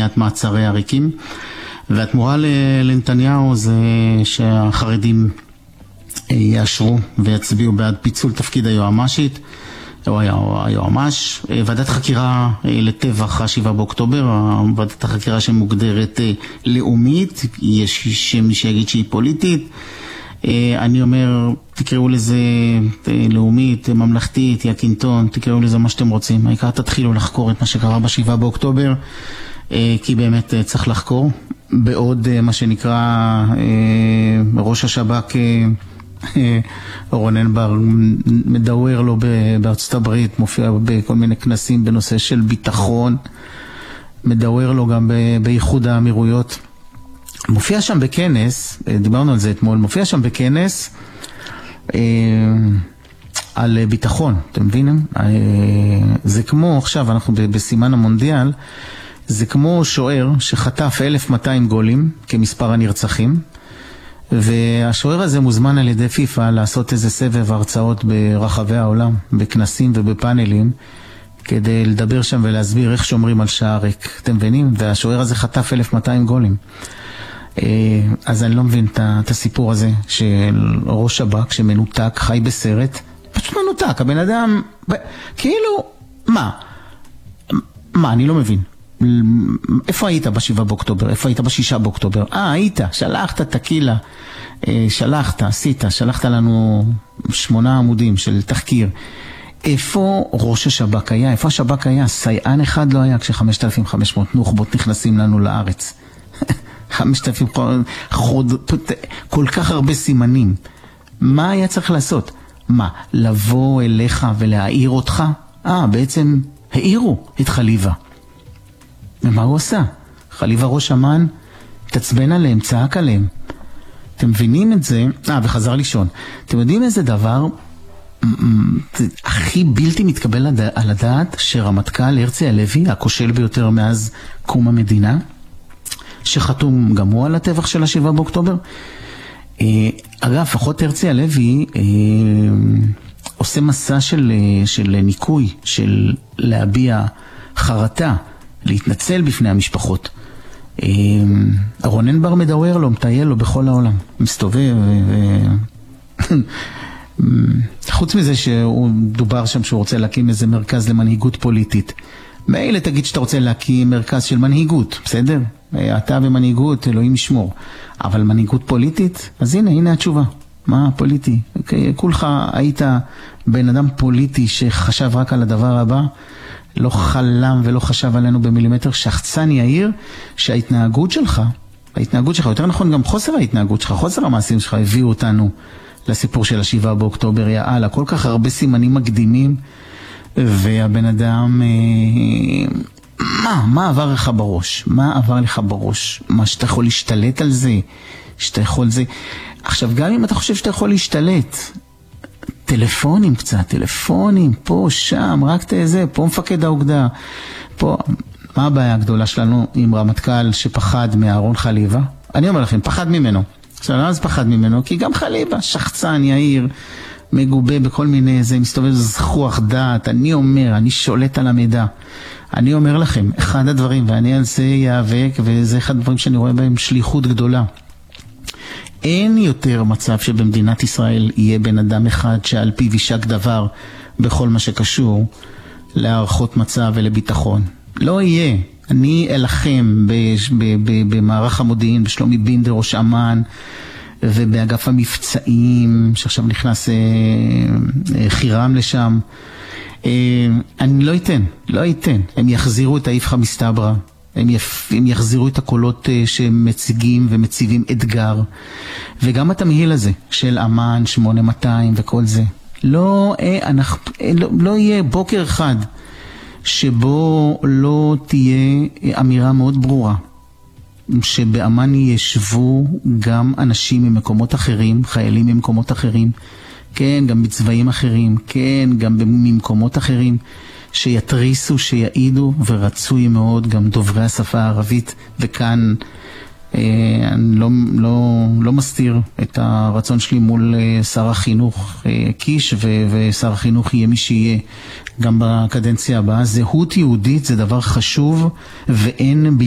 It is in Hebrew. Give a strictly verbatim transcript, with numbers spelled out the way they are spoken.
למניעת מעצרי עריקים. והתמורה לנתניהו זה שהחרדים יאשרו ויצביעו בעד פיצול תפקיד היועמ"שית, או היועמ"ש. ועדת חקירה לטבח השבעה באוקטובר, ועדת החקירה שמוגדרת לאומית, יש שמי שיגיד שהיא פוליטית. אני אומר, תקראו לזה לאומית, ממלכתית, יקינטון, תקראו לזה מה שאתם רוצים. העיקר תתחילו לחקור את מה שקרה בשבעה באוקטובר, כי באמת צריך לחקור. בעוד מה שנקרא ראש השב"כ רונן בר מדבר לו בארצות הברית, מופיע בכל מיני כנסים בנושא של ביטחון, מדבר לו גם באיחוד האמירויות, מופיע שם בכנס, דיברנו על זה אתמול, מופיע שם בכנס אה, על ביטחון, אתם מבינים? אה, זה כמו, עכשיו אנחנו בסימן המונדיאל, זה כמו שוער שחטף אלף ומאתיים גולים כמספר הנרצחים, והשוער הזה מוזמן על ידי פיפה לעשות איזה סבב הרצאות ברחבי העולם, בכנסים ובפאנלים, כדי לדבר שם ולהסביר איך שומרים על שער ריק, אתם מבינים? והשוער הזה חטף אלף ומאתיים גולים. אז אני לא מבין את הסיפור הזה של ראש שב"כ שמנותק, חי בסרט, פשוט מנותק, הבן אדם, כאילו, מה? מה, אני לא מבין. איפה היית בשבעה באוקטובר? איפה היית בשישה באוקטובר? אה, היית, שלחת תקילה, שלחת, עשית, שלחת לנו שמונה עמודים של תחקיר. איפה ראש השב"כ היה? איפה השב"כ היה? סייען אחד לא היה כש-חמשת אלפים וחמש מאות נוח'בות נכנסים לנו לארץ. חמשת אלפים חוד, כל כך הרבה סימנים. מה היה צריך לעשות? מה, לבוא אליך ולהעיר אותך? אה, בעצם העירו את חליבה. ומה הוא עושה? חליבה ראש אמן, תצבן עליהם, צעק עליהם. אתם מבינים את זה? אה, וחזר לישון. אתם יודעים איזה דבר הכי בלתי מתקבל על הדעת, שרמטכ"ל הרצי הלוי, הכושל ביותר מאז קום המדינה, שחתום גם הוא על הטבח של השבעה באוקטובר. אגב, לפחות הרצי הלוי עושה מסע של, של ניקוי, של להביע חרטה, להתנצל בפני המשפחות. רונן בר מדבר לו, מטייל לו בכל העולם, מסתובב. חוץ מזה שהוא דובר שם שהוא רוצה להקים איזה מרכז למנהיגות פוליטית. מילא תגיד שאתה רוצה להקים מרכז של מנהיגות, בסדר? אתה במנהיגות, אלוהים ישמור. אבל מנהיגות פוליטית? אז הנה, הנה התשובה. מה פוליטי? כולך היית בן אדם פוליטי שחשב רק על הדבר הבא, לא חלם ולא חשב עלינו במילימטר, שחצן יאיר שההתנהגות שלך, ההתנהגות שלך, יותר נכון גם חוסר ההתנהגות שלך, חוסר המעשים שלך, הביאו אותנו לסיפור של השבעה באוקטובר, יאללה, כל כך הרבה סימנים מקדימים, והבן אדם, מה, מה עבר לך בראש? מה עבר לך בראש? מה שאתה יכול להשתלט על זה? שאתה יכול זה? עכשיו, גם אם אתה חושב שאתה יכול להשתלט, טלפונים קצת, טלפונים, פה, שם, רק תזה, פה מפקד האוגדה, פה, מה הבעיה הגדולה שלנו עם רמטכ"ל שפחד מאהרון חליבה? אני אומר לכם, פחד ממנו. עכשיו, אז פחד ממנו, כי גם חליבה, שחצן, יאיר, מגובה בכל מיני, זה מסתובב זכוח דעת, אני אומר, אני שולט על המידע. אני אומר לכם, אחד הדברים, ואני על זה יאבק, וזה אחד הדברים שאני רואה בהם שליחות גדולה. אין יותר מצב שבמדינת ישראל יהיה בן אדם אחד שעל פיו יישק דבר בכל מה שקשור להערכות מצב ולביטחון. לא יהיה. אני אלחם במערך המודיעין, בשלומי בינדר, ראש אמן, ובאגף המבצעים, שעכשיו נכנס חירם לשם. אני לא אתן, לא אתן. הם יחזירו את האיפכא מסתברא. הם, יפ... הם יחזירו את הקולות שמציגים ומציבים אתגר, וגם התמהיל הזה של אמן שמונה מאתיים וכל זה לא, אנחנו, לא, לא יהיה בוקר אחד שבו לא תהיה אמירה מאוד ברורה שבאמן ישבו גם אנשים ממקומות אחרים, חיילים ממקומות אחרים, כן, גם בצבעים אחרים, כן, גם ממקומות אחרים, שיתריסו, שיעידו, ורצוי מאוד גם דוברי השפה הערבית, וכאן אה, אני לא, לא, לא מסתיר את הרצון שלי מול אה, שר החינוך אה, קיש, ו, ושר החינוך יהיה מי שיהיה גם בקדנציה הבאה. זהות יהודית זה דבר חשוב, ואין